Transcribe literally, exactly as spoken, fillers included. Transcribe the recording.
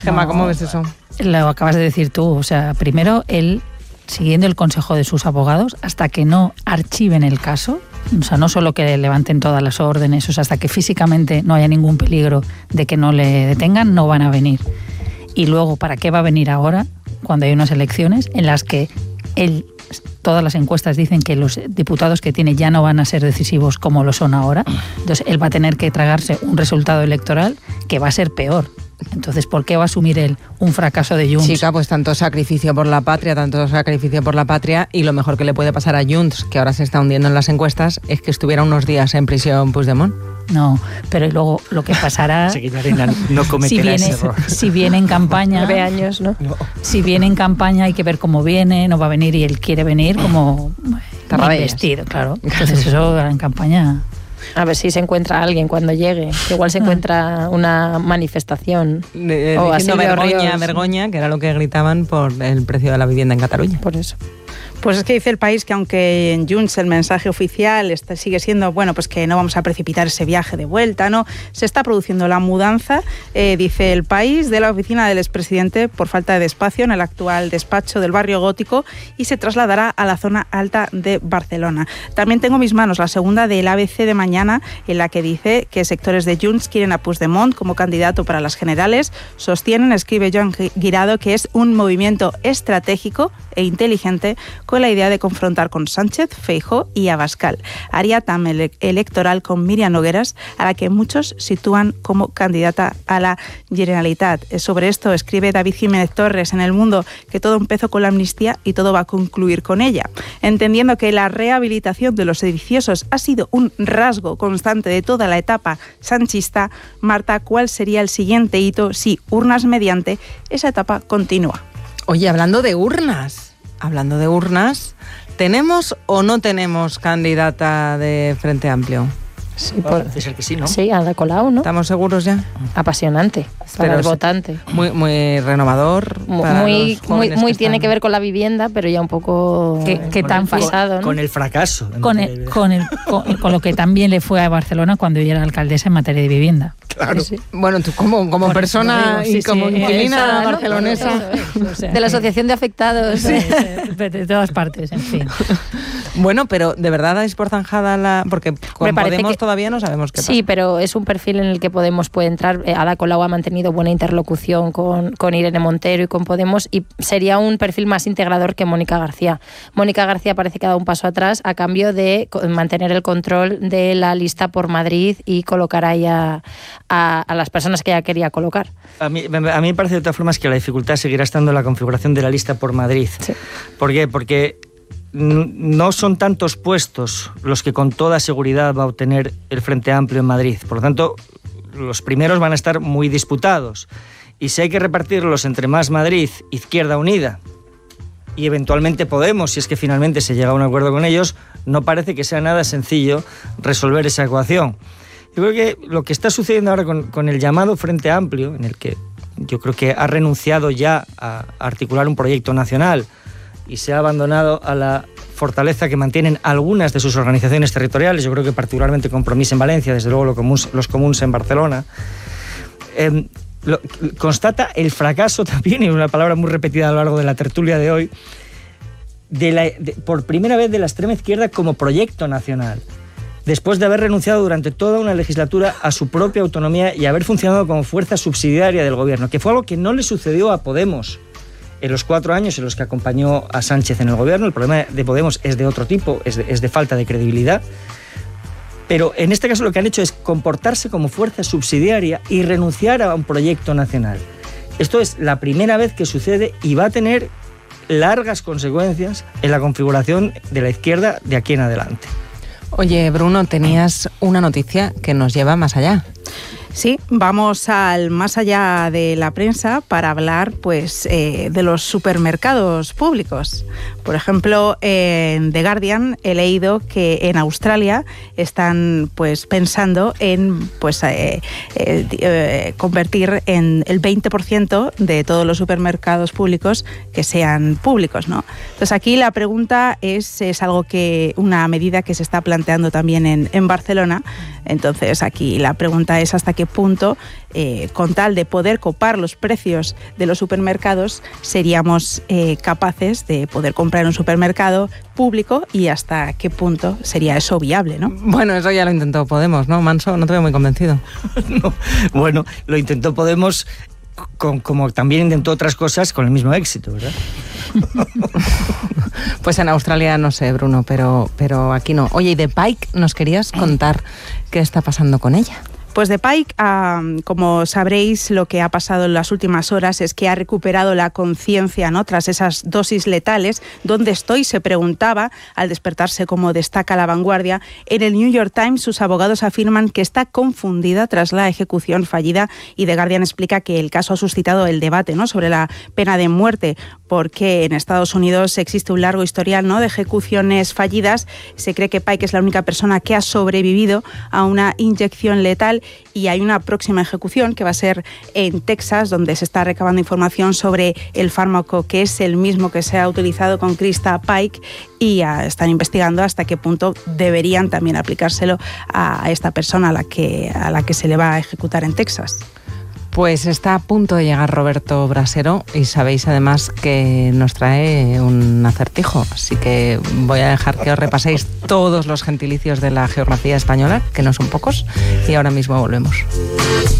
Gemma, no, ¿cómo ves eso? Lo acabas de decir tú, o sea, primero él, siguiendo el consejo de sus abogados, hasta que no archiven el caso, o sea, no solo que levanten todas las órdenes, o sea, hasta que físicamente no haya ningún peligro de que no le detengan, no van a venir. Y luego, ¿para qué va a venir ahora, cuando hay unas elecciones en las que él, todas las encuestas dicen que los diputados que tiene ya no van a ser decisivos como lo son ahora? Entonces, él va a tener que tragarse un resultado electoral que va a ser peor. Entonces, ¿por qué va a asumir él un fracaso de Junts? Chica, pues tanto sacrificio por la patria, tanto sacrificio por la patria, y lo mejor que le puede pasar a Junts, que ahora se está hundiendo en las encuestas, es que estuviera unos días en prisión Puigdemont. No, pero luego lo que pasará... no cometerá si viene, ese error. Si viene en campaña... Nueve años, ¿no? No. Si viene en campaña hay que ver cómo viene, no va a venir y él quiere venir como investido, claro. Entonces eso en campaña... A ver si se encuentra alguien cuando llegue, que igual se encuentra una manifestación. Eh, o diciendo así vergoña, vergoña, que era lo que gritaban por el precio de la vivienda en Cataluña. Por eso. Pues es que dice el país que aunque en Junts el mensaje oficial está, sigue siendo, bueno, pues que no vamos a precipitar ese viaje de vuelta, ¿no? Se está produciendo la mudanza, eh, dice el país, de la oficina del expresidente por falta de espacio en el actual despacho del barrio Gótico y se trasladará a la zona alta de Barcelona. También tengo en mis manos la segunda del A B C de mañana, en la que dice que sectores de Junts quieren a Puigdemont como candidato para las generales. Sostienen, escribe Joan Guirado, que es un movimiento estratégico e inteligente con la idea de confrontar con Sánchez, Feijóo y Abascal. Haría también ele- electoral con Míriam Nogueras, a la que muchos sitúan como candidata a la Generalitat. Sobre esto escribe David Jiménez Torres en El Mundo que todo empezó con la amnistía y todo va a concluir con ella. Entendiendo que la rehabilitación de los sediciosos ha sido un rasgo constante de toda la etapa sanchista, Marta, ¿cuál sería el siguiente hito si, urnas mediante, esa etapa continúa? Oye, hablando de urnas... Hablando de urnas, ¿tenemos o no tenemos candidata de Frente Amplio? Sí, Bueno, por, parece ser que sí, ¿no? sí, Ada Colau, ¿no? ¿Estamos seguros ya? Apasionante para Pero el sí. votante. Muy, muy renovador. Muy, para muy, los muy, jóvenes muy que tiene están- que ver con la vivienda, pero ya un poco ¿Qué- qué con tan el pasado, ¿no? Con el fracaso. en Con, materia el, de- con, el, con, con lo que también le fue a Barcelona cuando ella era alcaldesa en materia de vivienda. Claro. Sí, sí. Bueno, tú como, como Por eso persona lo digo, y sí, como sí, inquilina esa, ¿no? barcelonesa... Eso es, o sea, De la Asociación de Afectados. Sí, sí, de, de todas partes, en fin. Bueno, pero ¿de verdad dais por zanjada la...? Porque con Me parece Podemos que- todavía no sabemos qué pasa. Sí, pero es un perfil en el que Podemos puede entrar. Eh, Ada Colau ha mantenido buena interlocución con, con Irene Montero y con Podemos y sería un perfil más integrador que Mónica García. Mónica García parece que ha dado un paso atrás a cambio de co- mantener el control de la lista por Madrid y colocar ahí a, a, a las personas que ella quería colocar. A mí, a mí me parece de todas formas que la dificultad seguirá estando en la configuración de la lista por Madrid. Sí. ¿Por qué? Porque no son tantos puestos los que con toda seguridad va a obtener el Frente Amplio en Madrid. Por lo tanto, los primeros van a estar muy disputados. Y si hay que repartirlos entre Más Madrid, Izquierda Unida y eventualmente Podemos, si es que finalmente se llega a un acuerdo con ellos, no parece que sea nada sencillo resolver esa ecuación. Yo creo que lo que está sucediendo ahora con, con el llamado Frente Amplio, en el que yo creo que ha renunciado ya a articular un proyecto nacional y se ha abandonado a la fortaleza que mantienen algunas de sus organizaciones territoriales, yo creo que particularmente Compromís en Valencia, desde luego los comuns, los comuns en Barcelona, eh, lo, constata el fracaso también, y una palabra muy repetida a lo largo de la tertulia de hoy, de la, de, por primera vez de la extrema izquierda como proyecto nacional, después de haber renunciado durante toda una legislatura a su propia autonomía y haber funcionado como fuerza subsidiaria del gobierno, que fue algo que no le sucedió a Podemos en los cuatro años en los que acompañó a Sánchez en el gobierno. El problema de Podemos es de otro tipo, es de, es de falta de credibilidad. Pero en este caso lo que han hecho es comportarse como fuerza subsidiaria y renunciar a un proyecto nacional. Esto es la primera vez que sucede y va a tener largas consecuencias en la configuración de la izquierda de aquí en adelante. Oye, Bruno, tenías una noticia que nos lleva más allá. Sí, vamos al más allá de la prensa para hablar pues, eh, de los supermercados públicos. Por ejemplo, en The Guardian he leído que en Australia están pues, pensando en pues, eh, eh, eh, convertir en el veinte por ciento de todos los supermercados públicos que sean públicos, ¿no? Entonces aquí la pregunta es, es algo que, una medida que se está planteando también en, en Barcelona. Entonces aquí la pregunta es hasta qué qué punto, eh, con tal de poder copar los precios de los supermercados, seríamos eh, capaces de poder comprar en un supermercado público y hasta qué punto sería eso viable, ¿no? Bueno, eso ya lo intentó Podemos, ¿no? Manso, no te veo muy convencido. No, bueno, lo intentó Podemos, con, como también intentó otras cosas con el mismo éxito, ¿verdad? Pues en Australia no sé, Bruno, pero, pero aquí no. Oye, y de Pike nos querías contar qué está pasando con ella. Pues de Pike, um, como sabréis, lo que ha pasado en las últimas horas es que ha recuperado la conciencia, ¿no?, tras esas dosis letales. ¿Dónde estoy?, se preguntaba al despertarse, como destaca La Vanguardia. En el New York Times, sus abogados afirman que está confundida tras la ejecución fallida, y The Guardian explica que el caso ha suscitado el debate, ¿no?, sobre la pena de muerte, porque en Estados Unidos existe un largo historial, ¿no?, de ejecuciones fallidas. Se cree que Pike es la única persona que ha sobrevivido a una inyección letal, y hay una próxima ejecución que va a ser en Texas, donde se está recabando información sobre el fármaco, que es el mismo que se ha utilizado con Krista Pike, y uh, están investigando hasta qué punto deberían también aplicárselo a esta persona a la que, a la que se le va a ejecutar en Texas. Pues está a punto de llegar Roberto Brasero, y sabéis además que nos trae un acertijo, así que voy a dejar que os repaséis todos los gentilicios de la geografía española, que no son pocos, y ahora mismo volvemos.